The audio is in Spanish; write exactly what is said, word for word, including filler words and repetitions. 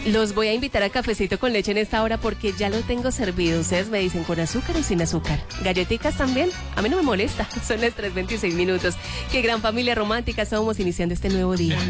Los voy a invitar a cafecito con leche en esta hora porque ya lo tengo servido. Ustedes me dicen con azúcar o sin azúcar. Galletitas también, a mí no me molesta. Son las tres veintiséis minutos. Qué gran familia romántica, estamos iniciando este nuevo día.